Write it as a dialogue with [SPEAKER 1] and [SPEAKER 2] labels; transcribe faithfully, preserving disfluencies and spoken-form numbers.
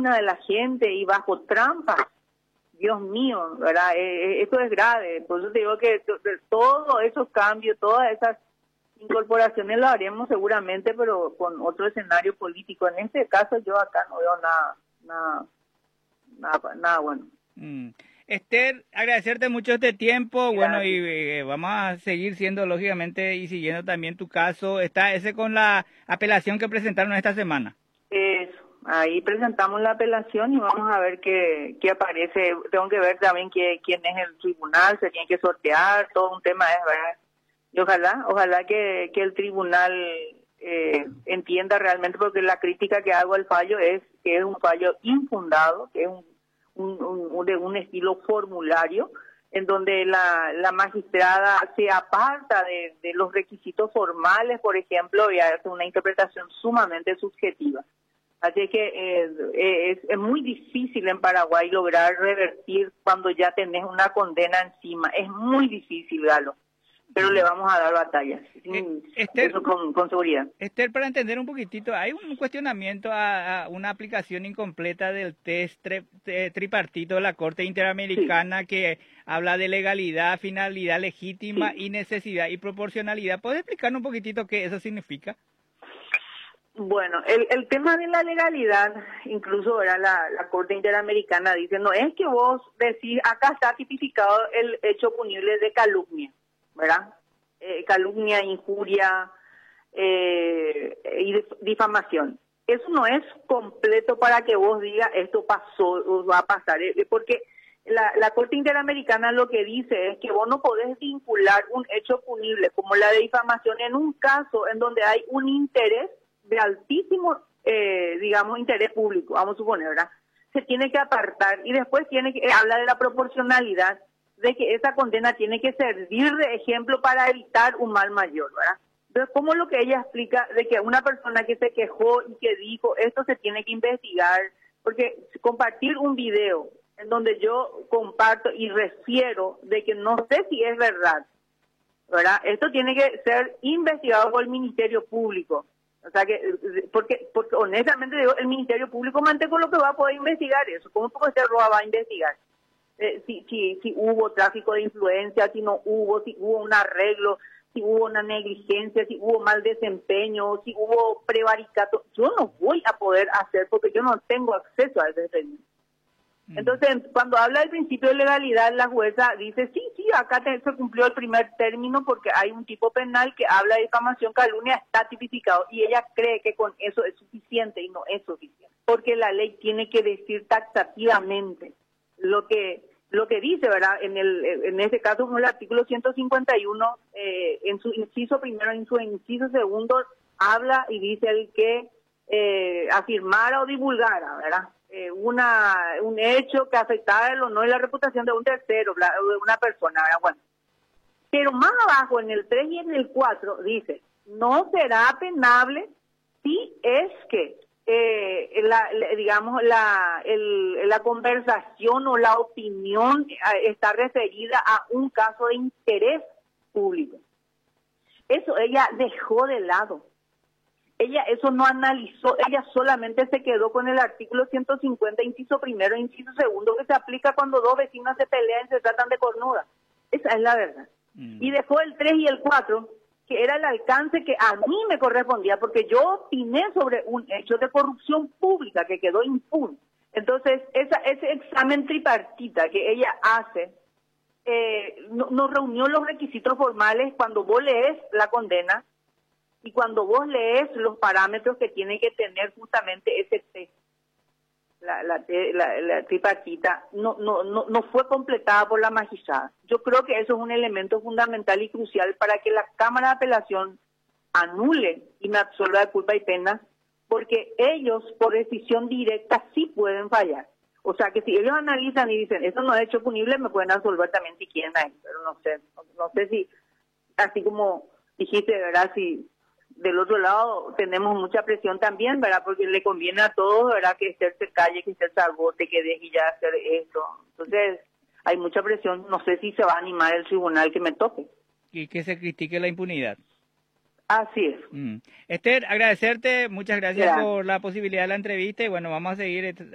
[SPEAKER 1] fortuna de la gente y bajo trampa. Dios mío, ¿verdad? Eh, esto es grave. Por eso te digo que todos esos cambios, todas esas incorporaciones lo haremos seguramente, pero con otro escenario político. En este caso yo acá no veo nada, nada, nada, nada bueno.
[SPEAKER 2] Mm. Esther, agradecerte mucho este tiempo.
[SPEAKER 1] Gracias.
[SPEAKER 2] Bueno, y eh, vamos a seguir siendo, lógicamente, y siguiendo también tu caso. Está ese con la apelación que presentaron esta semana.
[SPEAKER 1] Eso, ahí presentamos la apelación y vamos a ver qué, qué aparece. Tengo que ver también qué, quién es el tribunal, se tiene que sortear, todo un tema es, ¿verdad? Y ojalá, ojalá que, que el tribunal eh, entienda realmente, porque la crítica que hago al fallo es que es un fallo infundado, que es un Un, un, de un estilo formulario, en donde la, la magistrada se aparta de, de los requisitos formales, por ejemplo, y hace una interpretación sumamente subjetiva. Así que eh, es, es muy difícil en Paraguay lograr revertir cuando ya tenés una condena encima. Es muy difícil, Galo. Pero le vamos a dar batallas,
[SPEAKER 2] eh, Esther,
[SPEAKER 1] eso con, con seguridad.
[SPEAKER 2] Esther, para entender un poquitito, hay un cuestionamiento a, a una aplicación incompleta del test tri, tripartito de la Corte Interamericana, sí, que habla de legalidad, finalidad legítima, sí, y necesidad y proporcionalidad. ¿Puedes explicarnos un poquitito qué eso significa?
[SPEAKER 1] Bueno, el, el tema de la legalidad, incluso ahora la, la Corte Interamericana dice, no es que vos decís, acá está tipificado el hecho punible de calumnia, ¿verdad? Eh, calumnia, injuria eh, y difamación. Eso no es completo para que vos digas esto pasó o va a pasar, eh, porque la, la Corte Interamericana lo que dice es que vos no podés vincular un hecho punible como la de difamación en un caso en donde hay un interés de altísimo, eh, digamos, interés público, vamos a suponer, ¿verdad? Se tiene que apartar y después tiene que, eh, habla de la proporcionalidad, de que esa condena tiene que servir de ejemplo para evitar un mal mayor, ¿verdad? Entonces, ¿cómo lo que ella explica de que una persona que se quejó y que dijo esto se tiene que investigar? Porque compartir un video en donde yo comparto y refiero de que no sé si es verdad, ¿verdad? Esto tiene que ser investigado por el Ministerio Público. O sea que, porque, porque honestamente digo, el Ministerio Público mantengo lo que va a poder investigar eso. ¿Cómo puede ser Roa va a investigar? Eh, si, si, si hubo tráfico de influencia, si no hubo, si hubo un arreglo, si hubo una negligencia, si hubo mal desempeño, si hubo prevaricato. Yo no voy a poder hacer porque yo no tengo acceso a ese expediente. Entonces, cuando habla del principio de legalidad, la jueza dice, sí, sí, acá te, se cumplió el primer término porque hay un tipo penal que habla de difamación, calumnia, está tipificado, y ella cree que con eso es suficiente y no es suficiente, porque la ley tiene que decir taxativamente lo que lo que dice, ¿verdad? En el en este caso, con el artículo ciento cincuenta y uno, eh, en su inciso primero, en su inciso segundo, habla y dice el que eh, afirmara o divulgara, ¿verdad? Eh, una un hecho que afectara el honor y la reputación de un tercero, de una persona, ¿verdad? Bueno, pero más abajo en el tres y en el cuatro dice, no será penable si es que eh, la, la, digamos la el, la conversación o la opinión está referida a un caso de interés público. Eso ella dejó de lado. Ella eso no analizó, ella solamente se quedó con el artículo ciento cincuenta, inciso primero e inciso segundo, que se aplica cuando dos vecinos se pelean y se tratan de cornuda. Esa es la verdad. Mm. Y dejó el tres y el cuatro, que era el alcance que a mí me correspondía, porque yo opiné sobre un hecho de corrupción pública que quedó impune. Entonces, esa, ese examen tripartita que ella hace, eh, no, no reunió los requisitos formales cuando vos lees la condena, y cuando vos lees los parámetros que tiene que tener justamente ese test, la, la, la, la tripartita, no, no, no, no fue completada por la magistrada. Yo creo que eso es un elemento fundamental y crucial para que la Cámara de Apelación anule y me absorba de culpa y pena, porque ellos, por decisión directa, sí pueden fallar. O sea, que si ellos analizan y dicen, eso no es hecho punible, me pueden absolver también si quieren ahí, pero no sé, no, no sé si, así como dijiste, ¿verdad?, si del otro lado tenemos mucha presión también, ¿verdad? Porque le conviene a todos, ¿verdad?, que Esther se calle, que Esther se agote, que deje ya hacer esto. Entonces, hay mucha presión. No sé si se va a animar el tribunal que me toque.
[SPEAKER 2] Y que se critique la impunidad.
[SPEAKER 1] Así es.
[SPEAKER 2] Mm. Esther, agradecerte, muchas gracias, gracias por la posibilidad de la entrevista y bueno, vamos a seguir